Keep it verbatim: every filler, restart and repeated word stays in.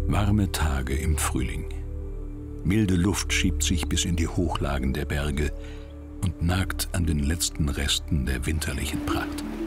Warme Tage im Frühling. Milde Luft schiebt sich bis in die Hochlagen der Berge und nagt an den letzten Resten der winterlichen Pracht.